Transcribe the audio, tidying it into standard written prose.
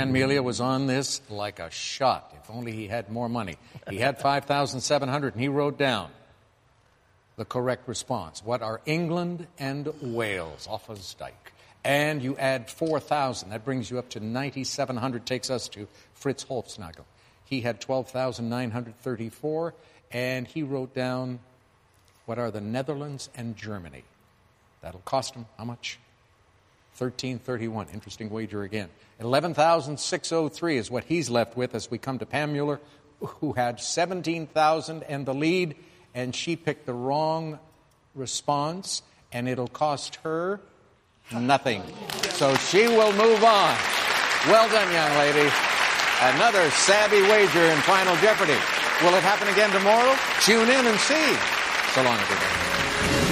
Stan Melia was on this like a shot. If only he had more money. He had 5,700, and he wrote down the correct response. What are England and Wales? Offensdyke. And you add 4,000. That brings you up to 9,700, takes us to Fritz Holznagel. He had 12,934, and he wrote down, what are the Netherlands and Germany? That'll cost him how much? 1331. Interesting wager again. 11,603 is what he's left with as we come to Pam Mueller, who had 17,000 and the lead, and she picked the wrong response, and it'll cost her nothing. So she will move on. Well done, young lady. Another savvy wager in Final Jeopardy. Will it happen again tomorrow? Tune in and see. So long, everybody.